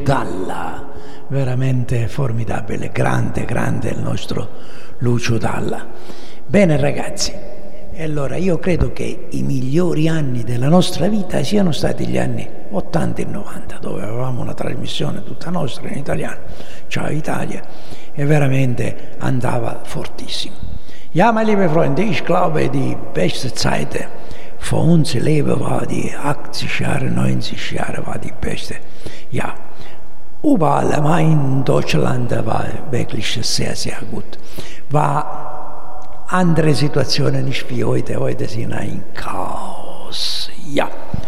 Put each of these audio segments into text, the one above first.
Dalla, veramente formidabile, grande il nostro Lucio Dalla. Bene ragazzi, e allora io credo che i migliori anni della nostra vita siano stati gli anni 80 e 90, dove avevamo una trasmissione tutta nostra in italiano, Ciao Italia, e veramente andava fortissimo. Ja, meine liebe Freunde, ich glaube, die beste Zeit für unser Leben war die 80 Jahre, 90 Jahre war die beste. Ja, überall, aber in Deutschland war wirklich sehr, sehr gut. War andere Situationen nicht wie heute. Heute sind ein Chaos. Ja.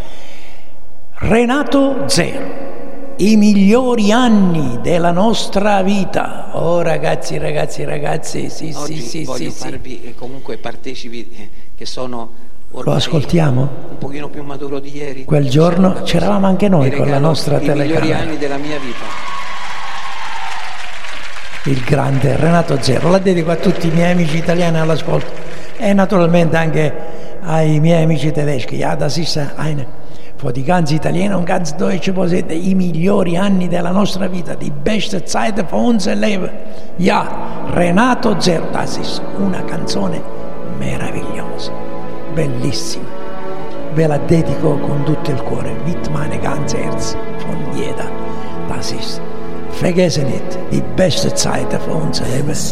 Renato Zero. I migliori anni della nostra vita. Oh ragazzi, sì. Oggi voglio farvi comunque partecipi che sono Lo ascoltiamo? Un pochino più maturo di ieri. Quel giorno c'eravamo anche noi con la nostra telecamera. I migliori anni della mia vita. Il grande Renato Zero, la dedico a tutti i miei amici italiani all'ascolto e naturalmente anche ai miei amici tedeschi. Ja, das ist eine für die ganze Italiener und ganz deutsche Poesie, i migliori anni della nostra vita, die beste Zeit für unser Leben. Ja, Renato Zero, das ist una canzone meravigliosa, bellissima. Ve la dedico con tutto il cuore, mit meine ganze Herz, von jeder. Das ist, vergessen nicht, die beste Zeit für unser Leben.